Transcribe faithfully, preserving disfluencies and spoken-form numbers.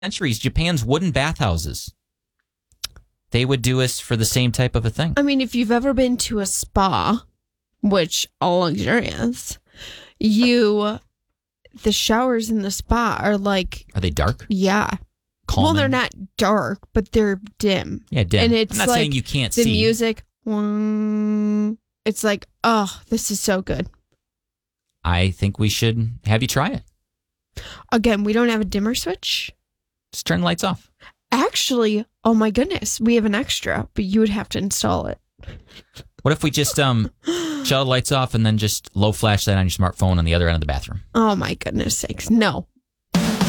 centuries, Japan's wooden bathhouses. They would do us for the same type of a thing. I mean, if you've ever been to a spa, which all luxurious, you, the showers in the spa are like... Are they dark? Yeah. Calming? Well, they're not dark, but they're dim. Yeah, dim. And it's I'm not like saying you can't the see. music. mm, It's like, oh, this is so good. I think we should have you try it. Again, we don't have a dimmer switch. Just turn the lights off. Actually, oh my goodness, we have an extra, but you would have to install it. What if we just um shut the lights off and then just low flash that on your smartphone on the other end of the bathroom? Oh my goodness sakes. No,